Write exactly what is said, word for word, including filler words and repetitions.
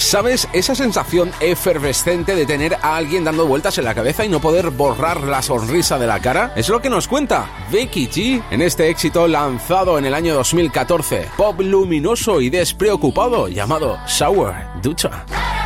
¿Sabes? Esa sensación efervescente de tener a alguien dando vueltas en la cabeza y no poder borrar la sonrisa de la cara. Es lo que nos cuenta Becky G en este éxito lanzado en el año dos mil catorce. Pop luminoso y despreocupado llamado Sour Ducha.